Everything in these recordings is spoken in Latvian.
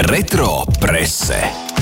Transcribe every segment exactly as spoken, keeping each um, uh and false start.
Retro prese.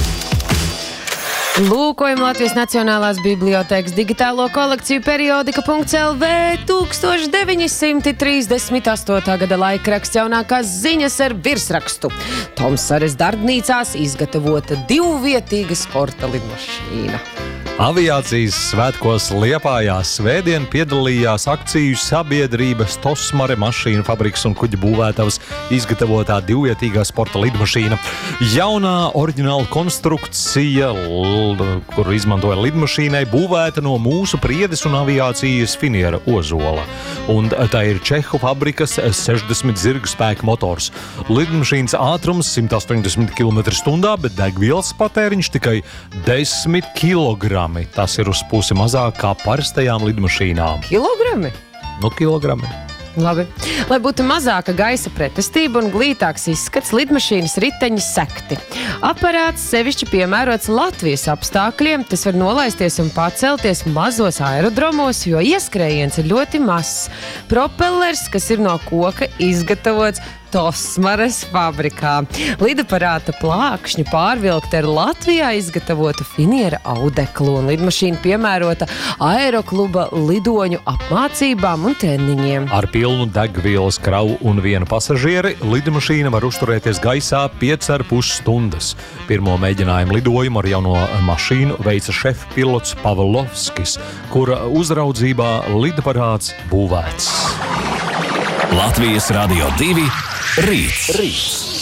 Lūkojam Latvijas Nacionālās bibliotēkas digitālo kolekciju periodika.lv tūkstoš deviņi simti trīsdesmit astotā gada laikraksts jaunākās ziņas ar virsrakstu. Tomsares darbnīcās izgatavota divvietīga sporta lidmašīna. Aviācijas svētkos Liepājā svētdien piedalījās akciju sabiedrības Tosmare mašīnu fabrikas un kuģa būvētavas izgatavotā divvietīgā sporta lidmašīna. Jaunā oriģināla konstrukcija, kuru izmantoja lidmašīnai, būvēta no mūsu priedes un aviācijas finiera ozola. Un tā ir Čehu fabrikas sešdesmit zirgu spēka motors. Lidmašīnas ātrums simt astoņdesmit kilometri stundā, bet degvielas patēriņš tikai desmit kilogrami. Tas ir uz pusi mazāk kā parastajām lidmašīnām. Kilogrami? Nu, kilogrami. Labi. Lai būtu mazāka gaisa pretestība un glītāks izskats, lidmašīnas riteņi sekti. Aparāts sevišķi piemērots Latvijas apstākļiem, tas var nolaisties un pacelties mazos aerodromos, jo ieskrējiens ir ļoti mazs. Propellers, kas ir no koka izgatavots Tosmares fabrikā. Lidaparāta plākšņi pārvilkti ar Latvijā izgatavotu finiera audeklu, un lidmašīna piemērota aerokluba lidoņu apmācībām un treniņiem. Ar pilnu degvielas kravu un vienu pasažieri lidmašīna var uzturēties gaisā piecas ar pus stundas. Pirmo mēģinājumu lidojumu ar jauno mašīnu veica šefpilots Pavlovskis, kura uzraudzībā lidaparāts būvēts. Latvijas Radio divi Rīts. Rīts.